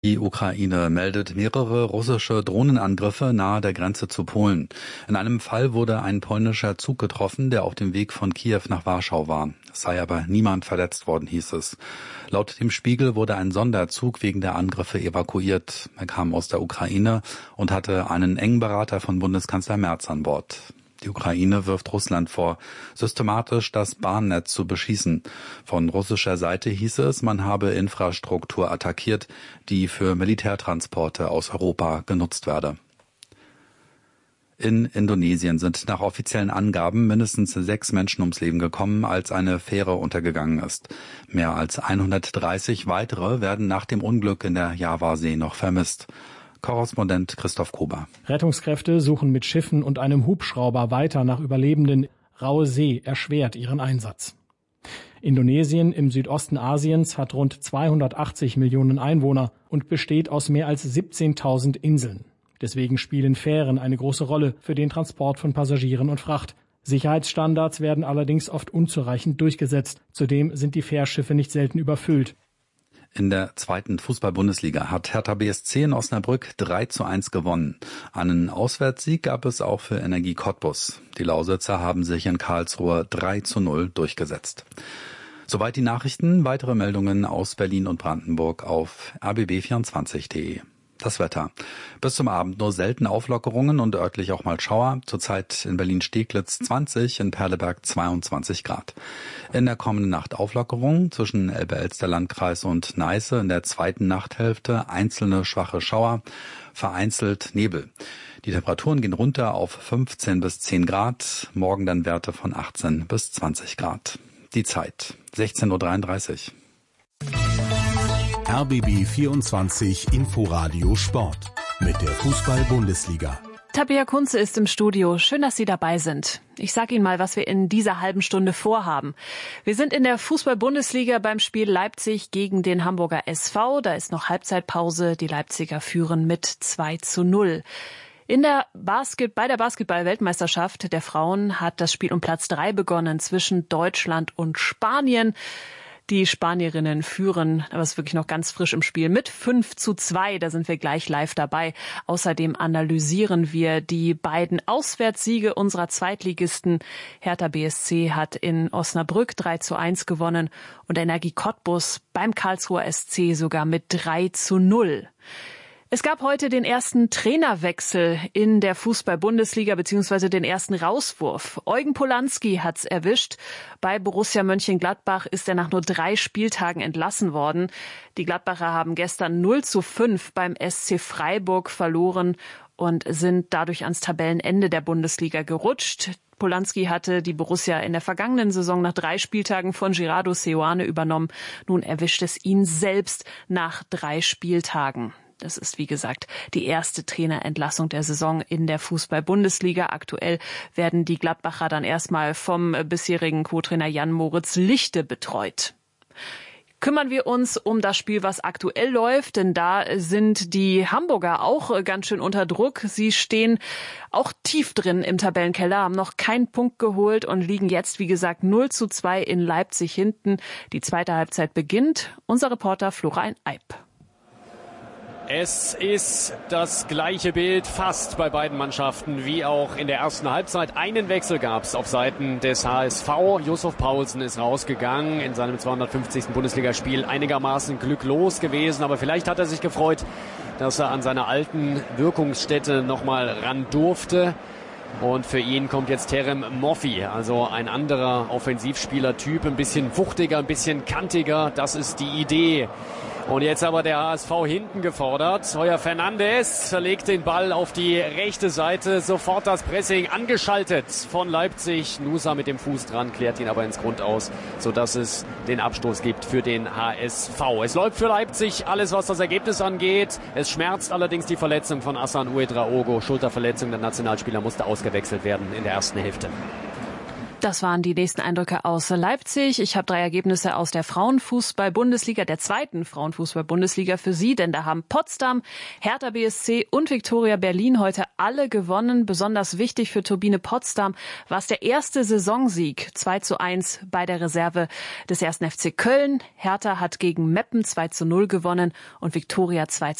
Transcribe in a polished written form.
Die Ukraine meldet mehrere russische Drohnenangriffe nahe der Grenze zu Polen. In einem Fall wurde ein polnischer Zug getroffen, der auf dem Weg von Kiew nach Warschau war. Es sei aber niemand verletzt worden, hieß es. Laut dem Spiegel wurde ein Sonderzug wegen der Angriffe evakuiert. Er kam aus der Ukraine und hatte einen engen Berater von Bundeskanzler Merz an Bord. Die Ukraine wirft Russland vor, systematisch das Bahnnetz zu beschießen. Von russischer Seite hieß es, man habe Infrastruktur attackiert, die für Militärtransporte aus Europa genutzt werde. In Indonesien sind nach offiziellen Angaben mindestens 6 Menschen ums Leben gekommen, als eine Fähre untergegangen ist. Mehr als 130 weitere werden nach dem Unglück in der Javasee noch vermisst. Korrespondent Christoph Kober. Rettungskräfte suchen mit Schiffen und einem Hubschrauber weiter nach Überlebenden. Raue See erschwert ihren Einsatz. Indonesien im Südosten Asiens hat rund 280 Millionen Einwohner und besteht aus mehr als 17.000 Inseln. Deswegen spielen Fähren eine große Rolle für den Transport von Passagieren und Fracht. Sicherheitsstandards werden allerdings oft unzureichend durchgesetzt. Zudem sind die Fährschiffe nicht selten überfüllt. In der zweiten Fußball-Bundesliga hat Hertha BSC in Osnabrück 3:1 gewonnen. Einen Auswärtssieg gab es auch für Energie Cottbus. Die Lausitzer haben sich in Karlsruhe 3:0 durchgesetzt. Soweit die Nachrichten. Weitere Meldungen aus Berlin und Brandenburg auf rbb24.de. Das Wetter. Bis zum Abend nur selten Auflockerungen und örtlich auch mal Schauer. Zurzeit in Berlin-Steglitz 20, in Perleberg 22 Grad. In der kommenden Nacht Auflockerungen zwischen Elbe-Elster-Landkreis und Neiße. In der zweiten Nachthälfte einzelne schwache Schauer, vereinzelt Nebel. Die Temperaturen gehen runter auf 15 bis 10 Grad. Morgen dann Werte von 18 bis 20 Grad. Die Zeit 16:33 Uhr. RBB 24 Inforadio Sport mit der Fußball-Bundesliga. Tabea Kunze ist im Studio. Schön, dass Sie dabei sind. Ich sage Ihnen mal, was wir in dieser halben Stunde vorhaben. Wir sind in der Fußball-Bundesliga beim Spiel Leipzig gegen den Hamburger SV. Da ist noch Halbzeitpause. Die Leipziger führen mit 2:0. Bei der Basketball-Weltmeisterschaft der Frauen hat das Spiel um Platz 3 begonnen zwischen Deutschland und Spanien. Die Spanierinnen führen, aber es ist wirklich noch ganz frisch im Spiel, mit 5:2. Da sind wir gleich live dabei. Außerdem analysieren wir die beiden Auswärtssiege unserer Zweitligisten. Hertha BSC hat in Osnabrück 3:1 gewonnen und Energie Cottbus beim Karlsruher SC sogar mit 3:0. Es gab heute den ersten Trainerwechsel in der Fußball-Bundesliga bzw. den ersten Rauswurf. Eugen Polanski hat's erwischt. Bei Borussia Mönchengladbach ist er nach nur 3 Spieltagen entlassen worden. Die Gladbacher haben gestern 0:5 beim SC Freiburg verloren und sind dadurch ans Tabellenende der Bundesliga gerutscht. Polanski hatte die Borussia in der vergangenen Saison nach 3 Spieltagen von Gerardo Seoane übernommen. Nun erwischt es ihn selbst nach 3 Spieltagen. Das ist, wie gesagt, die erste Trainerentlassung der Saison in der Fußball-Bundesliga. Aktuell werden die Gladbacher dann erstmal vom bisherigen Co-Trainer Jan-Moritz Lichte betreut. Kümmern wir uns um das Spiel, was aktuell läuft, denn da sind die Hamburger auch ganz schön unter Druck. Sie stehen auch tief drin im Tabellenkeller, haben noch keinen Punkt geholt und liegen jetzt, wie gesagt, 0:2 in Leipzig hinten. Die zweite Halbzeit beginnt. Unser Reporter Florian Eib. Es ist das gleiche Bild fast bei beiden Mannschaften wie auch in der ersten Halbzeit. Einen Wechsel gab es auf Seiten des HSV. Yusuf Paulsen ist rausgegangen in seinem 250. Bundesligaspiel. Einigermaßen glücklos gewesen, aber vielleicht hat er sich gefreut, dass er an seiner alten Wirkungsstätte nochmal ran durfte. Und für ihn kommt jetzt Terem Moffi, also ein anderer Offensivspielertyp, ein bisschen wuchtiger, ein bisschen kantiger. Das ist die Idee. Und jetzt aber der HSV hinten gefordert. Heuer Fernandes verlegt den Ball auf die rechte Seite. Sofort das Pressing angeschaltet von Leipzig. Nusa mit dem Fuß dran, klärt ihn aber ins Grund aus, sodass es den Abstoß gibt für den HSV. Es läuft für Leipzig alles, was das Ergebnis angeht. Es schmerzt allerdings die Verletzung von Hassan Ouedraogo. Schulterverletzung, der Nationalspieler musste ausgewechselt werden in der ersten Hälfte. Das waren die nächsten Eindrücke aus Leipzig. Ich habe 3 Ergebnisse aus der Frauenfußball-Bundesliga, der 2. Frauenfußball-Bundesliga für Sie, denn da haben Potsdam, Hertha BSC und Viktoria Berlin heute alle gewonnen. Besonders wichtig für Turbine Potsdam war es der erste Saisonsieg, 2:1 bei der Reserve des 1. FC Köln. Hertha hat gegen Meppen 2:0 gewonnen und Viktoria 2:1.